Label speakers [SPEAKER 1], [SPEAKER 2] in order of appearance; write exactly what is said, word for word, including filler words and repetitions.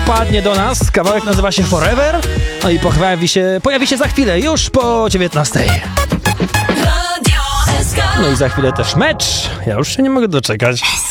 [SPEAKER 1] wpadnie do nas. Kawałek nazywa się Forever. No i pojawi się, pojawi się za chwilę, już po dziewiętnastej. No i za chwilę też mecz. Ja już się nie mogę doczekać.